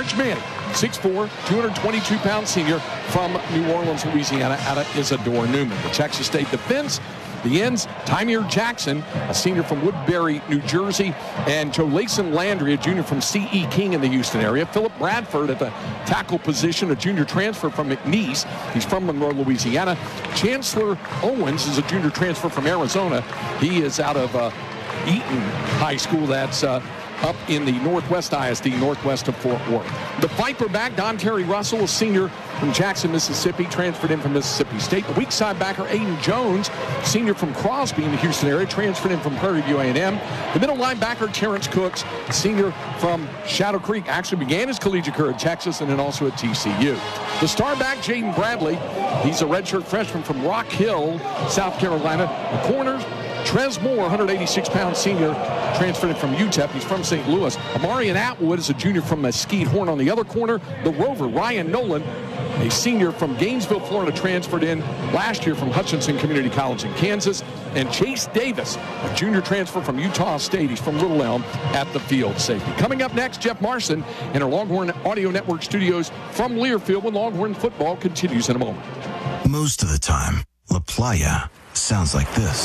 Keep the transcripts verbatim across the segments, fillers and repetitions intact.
Arch Manning, six foot four, two hundred twenty-two pound senior from New Orleans, Louisiana, out of Isidore Newman. The Texas State defense, the ends, Tymir Jackson, a senior from Woodbury, New Jersey, and Jolason Landry, a junior from C E King in the Houston area. Philip Bradford at the tackle position, a junior transfer from McNeese. He's from Monroe, Louisiana. Chancellor Owens is a junior transfer from Arizona. He is out of uh, Eaton High School. That's uh, up in the Northwest I S D, northwest of Fort Worth. The Viper back, Don Terry Russell, a senior from Jackson, Mississippi, transferred in from Mississippi State. The weak side backer, Aiden Jones, senior from Crosby in the Houston area, transferred in from Prairie View A and M. The middle linebacker, Terrence Cooks, senior from Shadow Creek, actually began his collegiate career at Texas and then also at T C U. The star back, Jaden Bradley, he's a redshirt freshman from Rock Hill, South Carolina. The corners, Trez Moore, one hundred eighty-six pound senior, transferred in from U T E P. He's from Saint Louis. Amarian Atwood is a junior from Mesquite Horn on the other corner. The Rover, Ryan Nolan, a senior from Gainesville, Florida, transferred in last year from Hutchinson Community College in Kansas. And Chase Davis, a junior transfer from Utah State. He's from Little Elm at the field safety. Coming up next, Jeff Marson in our Longhorn Audio Network studios from Learfield when Longhorn football continues in a moment. Most of the time, La Playa sounds like this.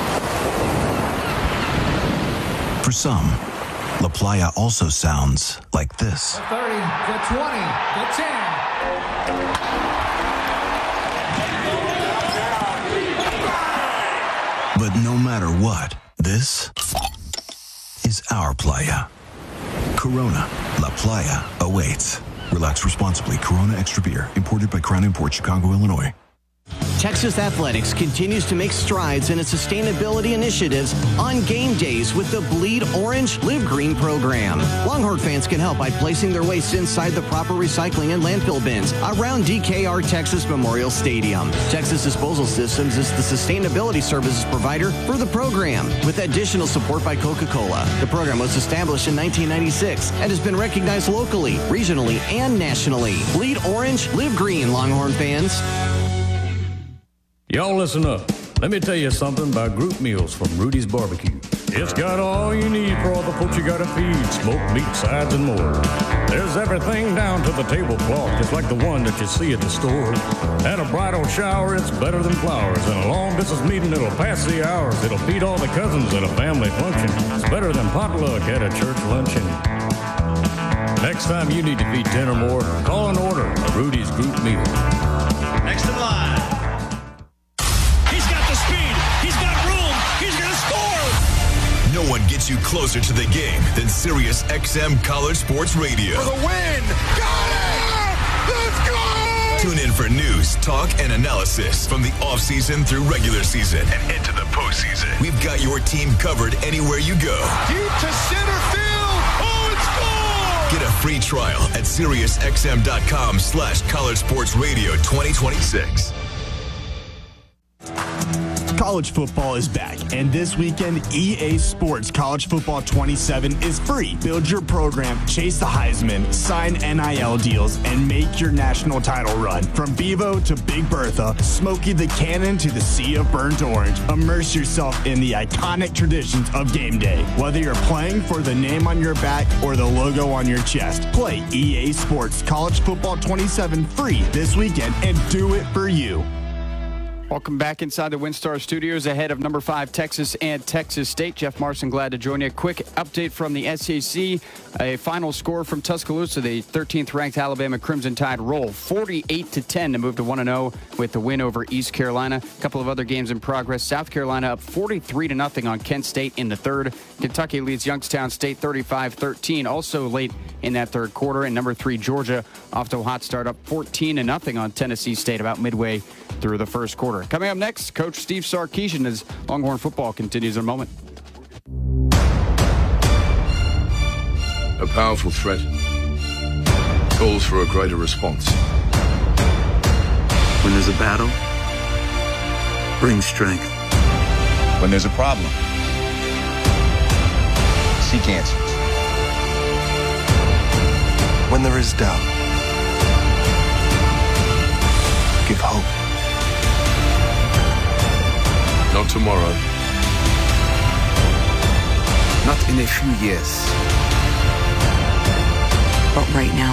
For some, La Playa also sounds like this. The thirty, the twenty, the ten. But no matter what, this is our Playa. Corona, La Playa awaits. Relax responsibly. Corona Extra Beer, imported by Crown Import, Chicago, Illinois. Texas Athletics continues to make strides in its sustainability initiatives on game days with the Bleed Orange, Live Green program. Longhorn fans can help by placing their waste inside the proper recycling and landfill bins around D K R Texas Memorial Stadium. Texas Disposal Systems is the sustainability services provider for the program, with additional support by Coca-Cola. The program was established in nineteen ninety-six and has been recognized locally, regionally, and nationally. Bleed Orange, Live Green, Longhorn fans. Y'all listen up. Let me tell you something about group meals from Rudy's Barbecue. It's got all you need for all the folks you gotta feed. Smoked meat, sides, and more. There's everything down to the tablecloth, just like the one that you see at the store. And a bridal shower, it's better than flowers. And a long distance meeting, it'll pass the hours. It'll feed all the cousins at a family function. It's better than potluck at a church luncheon. Next time you need to feed ten or more, call and order a Rudy's group meal. Next in line. No one gets you closer to the game than Sirius X M College Sports Radio. For the win! Got it! Let's go! Tune in for news, talk, and analysis from the offseason through regular season and into the postseason. We've got your team covered anywhere you go. Deep to center field! Oh, it's gone! Get a free trial at SiriusXM.com slash College Sports Radio twenty twenty-six. College football is back, and this weekend, E A Sports College Football twenty-seven is free. Build your program, chase the Heisman, sign N I L deals, and make your national title run. From Bevo to Big Bertha, Smokey the Cannon to the Sea of Burnt Orange, immerse yourself in the iconic traditions of game day. Whether you're playing for the name on your back or the logo on your chest, play E A Sports College Football twenty-seven free this weekend and do it for you. Welcome back inside the WinStar Studios ahead of number five Texas and Texas State. Jeff Marson, glad to join you. Quick update from the S E C. A final score from Tuscaloosa. The thirteenth ranked Alabama Crimson Tide roll forty-eight to ten to move to one and oh with the win over East Carolina. A couple of other games in progress. South Carolina up forty-three to nothing on Kent State in the third. Kentucky leads Youngstown State thirty-five thirteen also late in that third quarter. And number three Georgia off to a hot start, up fourteen to nothing on Tennessee State about midway through the first quarter. Coming up next, Coach Steve Sarkisian as Longhorn football continues in a moment. A powerful threat calls for a greater response. When there's a battle, bring strength. When there's a problem, seek answers. When there is doubt, give hope. Not tomorrow. Not in a few years. But right now.